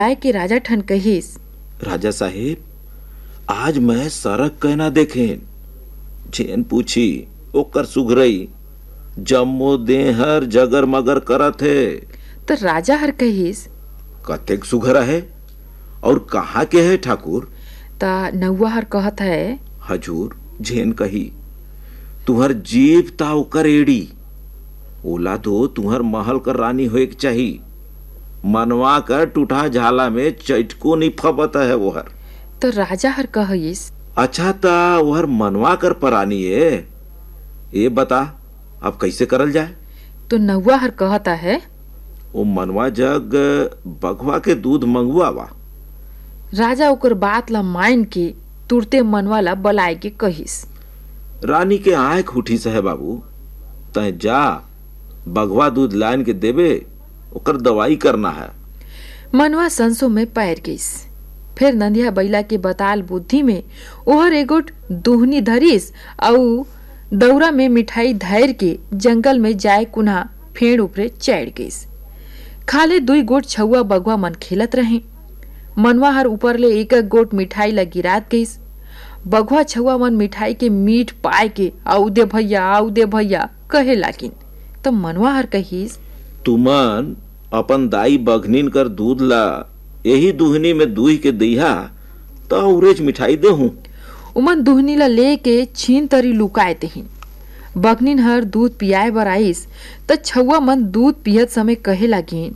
आय के राजा ठन कहिस, राजा साहेब, आज मैं सरक कहना देखें। जेन पूछी ओकर सुघरई जम्मो देहर जगर मगर करत है। तो राजा हर कहिस, कतेक सुघर है और कहाँ के है ठाकुर? ता नौवा हर कहत है, हजूर जेन कही तुहर जीव ता ओकर एड़ी, ओला तो तुहर महल कर रानी होए के चाही। मनवा कर टूटा झाला में चटको नहीं फबत है वोहर। तो राजा हर कहिस, अच्छा ता वहर मनवा कर परानी है, ये बता अब कैसे करल जाए? तो नौवा हर कहता है, वो मनवा जग बघवा के दूध मंगवावा। राजा ओकर बात ला मान के तुरते मनवा ला बलाए के कहिस, रानी के आँख उठी सहे बाबू, तय जा बघवा दूध लाइन के देबे, ओकर दवाई करना है। मनवा संसो में पैर गईस। फिर नंदिया बैला के बताल बुद्धि में ओहर एगोट दुहनी धरिस और दौरा में मिठाई धैर के जंगल में जाए कुन्हा फेड़ ऊपरे चढ़ गईस। खाले दुई गोट छुआ बगवा मन खेलत रहे। मनवा हर ऊपर ले एक एक गोट मिठाई ला गिरात गईस। बगवा छुआ मन मिठाई के मीठ पाए के आउ दे भैया कहे लागिन। तो मनवा हर कहिस, तुमन अपन दाई बघनीन कर दूध ला यही दुहनी में दूह के दिया तो उरेज मिठाई दे हूँ। उमन दुहनी ला लेके छीन तरी लुकाए तेहिन। बगनीन हर दूध पियाए बर आइस त छुआ मन दूध पियत समय कहे लागिन,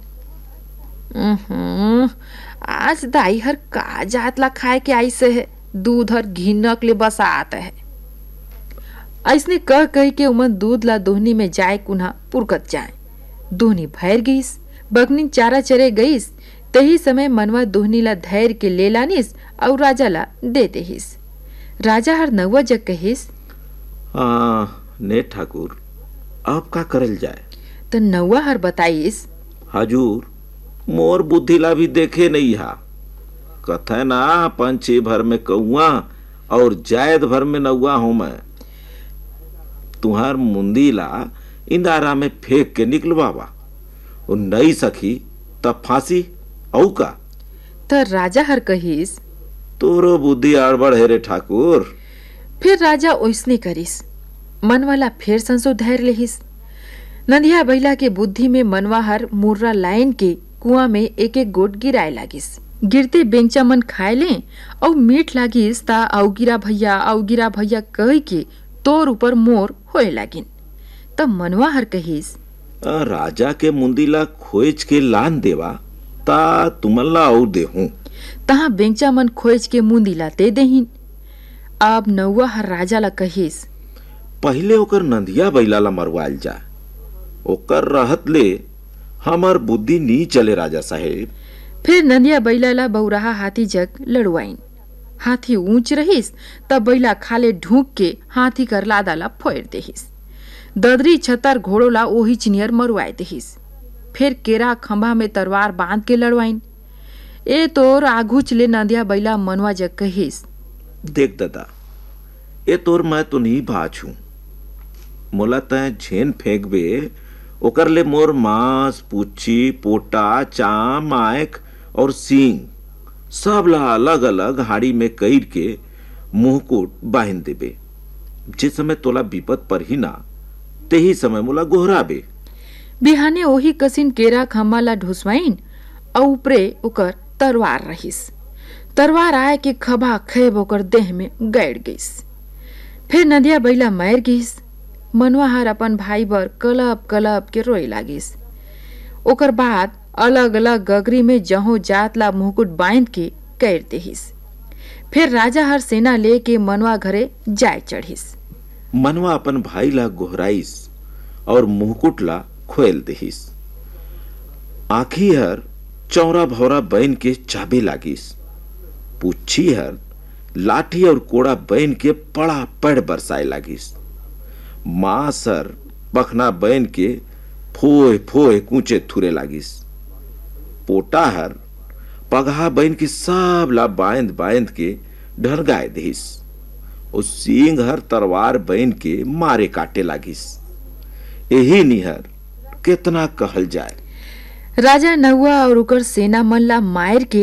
आज दाई हर का जात ला खाए के आइस है, दूध हर घिनक ले बस आता है। ऐसने कह के उमन दूध ला दुहनी में जाए कुन्हा पुरकत जाए। दुहनी भैर गईस। बगनीन चारा चरे गईस। तही समय मनवा दुहनी ला धैर्य के ले लानिस और राजा ला दे देहिस। राजा हर नौवा जग कहिस, ने ठाकुर अब का करल जाए? तो नौवा हर बताइस, हजूर मोर बुद्धि ला भी देखे नहीं हा। कथे ना पंछी भर में कौआ और जायद भर में नौवा हूं मैं। तुहार मुंदी ला इंदारा में फेंक के निकलवावा, और नहीं सखी तब फांसी औ का। तो राजा हर कहिस, तोरो बुद्धि आड़बड़ है रे ठाकुर। फिर राजा ओइसने करिस। मनवाला फिर संसो धैर्य लेहिस। नंदिया बैला के बुद्धि में मनवा हर मुर्रा लाइन के कुआं में एक एक गोट गिराए लागिस। गिरते बेंचा मन खाए ले और मीठ लागिस ता औ गिरा भैया कह के तोर ऊपर मोर होए लागिन। तब मनवा हर कहिस, राजा के मुंदी ला खोज के लान देवा ता तुमन ला और दे हूं। तहा बेंचा मन खोज के मुंदी ला दे देहिन। अब नौवा हर राजा ला कहिस, पहले ओकर नंदिया बैला ला मरवाल जा, ओकर रहत ले हमर बुद्धि नी चले राजा साहेब। फिर नंदिया बैला ला बौराहा हाथी जग लड़वाइन। हाथी ऊंच रहिस तब बैला खाले ढूंक के हाथी कर लादा ला फोड़ देहिस। ददरी छतर घोड़ो ला ओही चिनियर मरवाए देहिस। फिर केरा खंभा में तरवार बांध के लड़वाइन। ए तोर आघुच ले नंदिया बैला मनवा जग कहिस, देख दादा, ए तोर मैं तो नहीं बाछ हूं। मोला तय झेन फेंकबे ओकर ले मोर मांस, पूछी, पोटा, चाम, आँख और सींग सब ला अलग अलग हाड़ी में कईर के मुंहकोट बांध देबे। जिस समय तोला विपत पर ही ना तेही समय मोला गोहराबे। बिहाने ओही कसिन केरा खम्मा ला ढुसवाइन और ऊपरे ओकर तरवार रहिस। तरवार आए के खबा खेब ओकर देह में गड़ गईस। फिर नदिया बैला मर गईस। मनवा हर अपन भाई बर कलब कलब के रोए लागिस। ओकर बाद अलग अलग गगरी में जहो जात ला मुहकुट बांध के कर देहिस। फिर राजा हर सेना ले के मनवा घरे जाए चढ़िस। मनवा अपन भाई ला गोहराइस और मुहकुट ला खोल देहिस। आखी हर चौरा भौरा बन के चाबे लागिस। पूछी हर लाठी और कोड़ा बन के पड़ा पड़ बरसाए लागिस। मां सर बखना बन के फोए फोए कूचे थुरे लागिस। पोटा हर पगहा बन के सब ला बांध बांध के ढरगाए देहिस। उस सींग हर तरवार बन के मारे काटे लागिस। यही निहर कितना कहल जाए। राजा नहुआ और ओकर सेना मन ला मार के